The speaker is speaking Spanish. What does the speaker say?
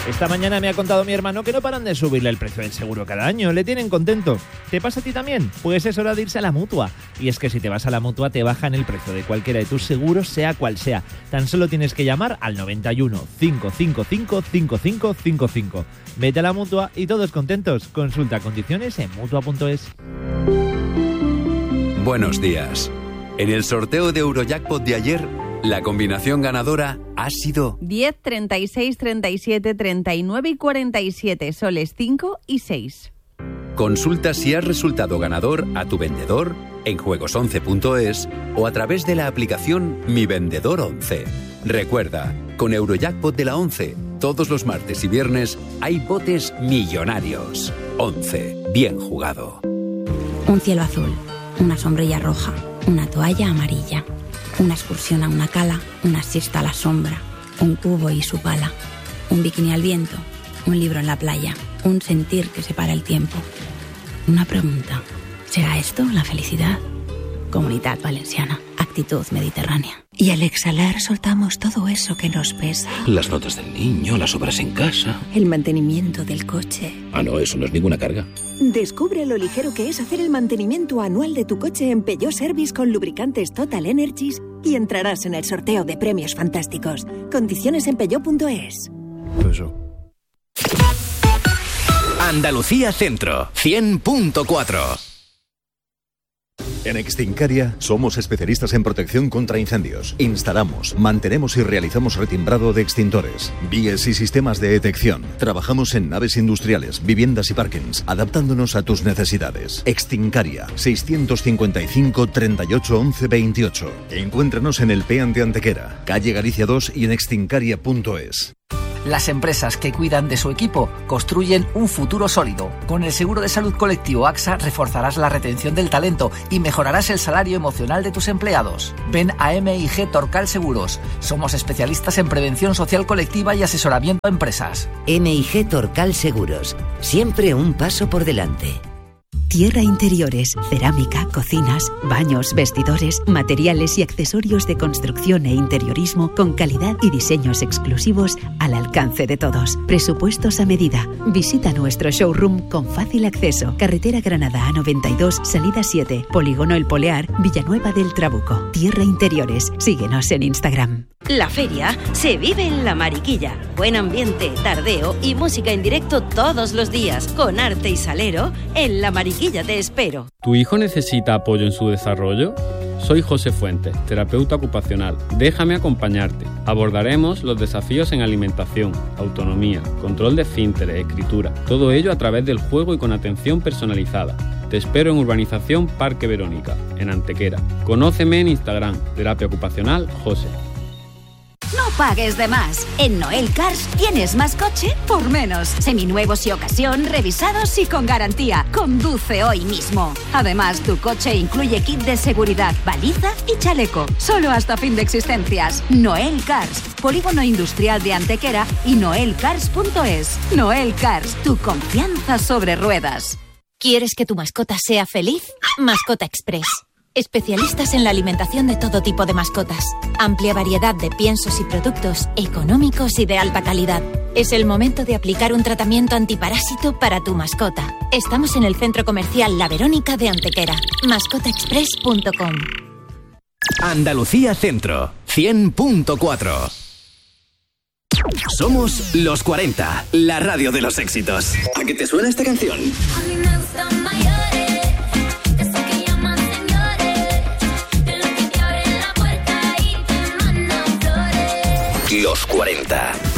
Esta mañana me ha contado mi hermano que no paran de subirle el precio del seguro cada año, le tienen contento. ¿Te pasa a ti también? Pues es hora de irse a la Mutua. Y es que si te vas a la Mutua te bajan el precio de cualquiera de tus seguros, sea cual sea. Tan solo tienes que llamar al 91 555 5555. Vete a la Mutua y todos contentos. Consulta condiciones en Mutua.es. Buenos días. En el sorteo de Eurojackpot de ayer, la combinación ganadora ha sido 10, 36, 37, 39 y 47, soles 5 y 6. Consulta si has resultado ganador a tu vendedor en juegos11.es o a través de la aplicación Mi Vendedor 11. Recuerda, con Eurojackpot de la 11, todos los martes y viernes hay botes millonarios. 11. Bien jugado. Un cielo azul, una sombrilla roja, una toalla amarilla, una excursión a una cala, una siesta a la sombra, un cubo y su pala, un bikini al viento, un libro en la playa, un sentir que separa el tiempo. Una pregunta, ¿será esto la felicidad? Comunitat Valenciana, actitud mediterránea. Y al exhalar soltamos todo eso que nos pesa. Las notas del niño, las obras en casa. El mantenimiento del coche. Ah, no, eso no es ninguna carga. Descubre lo ligero que es hacer el mantenimiento anual de tu coche en Peugeot Service con lubricantes Total Energies y entrarás en el sorteo de premios fantásticos. Condiciones en Peugeot.es. Andalucía Centro, 100.4. En Extincaria somos especialistas en protección contra incendios. Instalamos, mantenemos y realizamos retimbrado de extintores, vías y sistemas de detección. Trabajamos en naves industriales, viviendas y parkings, adaptándonos a tus necesidades. Extincaria, 655 38 11 28. Encuéntranos en el PEAN de Antequera, calle Galicia 2 y en extincaria.es. Las empresas que cuidan de su equipo construyen un futuro sólido. Con el seguro de salud colectivo AXA reforzarás la retención del talento y mejorarás el salario emocional de tus empleados. Ven a MIG Torcal Seguros. Somos especialistas en prevención social colectiva y asesoramiento a empresas. MIG Torcal Seguros. Siempre un paso por delante. Tierra Interiores, cerámica, cocinas, baños, vestidores, materiales y accesorios de construcción e interiorismo con calidad y diseños exclusivos al alcance de todos. Presupuestos a medida. Visita nuestro showroom con fácil acceso. Carretera Granada A92, salida 7, Polígono El Polear, Villanueva del Trabuco. Tierra Interiores. Síguenos en Instagram. La feria se vive en La Mariquilla. Buen ambiente, tardeo y música en directo todos los días, con arte y salero en La Mariquilla te espero. ¿Tu hijo necesita apoyo en su desarrollo? Soy José Fuentes, terapeuta ocupacional. Déjame acompañarte. Abordaremos los desafíos en alimentación, autonomía, control de esfínteres, escritura. Todo ello a través del juego y con atención personalizada. Te espero en Urbanización Parque Verónica, en Antequera. Conóceme en Instagram, terapia ocupacional José. No pagues de más. En Noel Cars tienes más coche por menos. Seminuevos y ocasión, revisados y con garantía. Conduce hoy mismo. Además, tu coche incluye kit de seguridad, baliza y chaleco. Solo hasta fin de existencias. Noel Cars, Polígono Industrial de Antequera y noelcars.es. Noel Cars, tu confianza sobre ruedas. ¿Quieres que tu mascota sea feliz? Mascota Express. Especialistas en la alimentación de todo tipo de mascotas. Amplia variedad de piensos y productos económicos y de alta calidad. Es el momento de aplicar un tratamiento antiparásito para tu mascota. Estamos en el Centro Comercial La Verónica de Antequera. mascotaexpress.com. Andalucía Centro, 100.4. Somos los 40, la radio de los éxitos. ¿A qué te suena esta canción? A mí me gustan mayores. Los 40.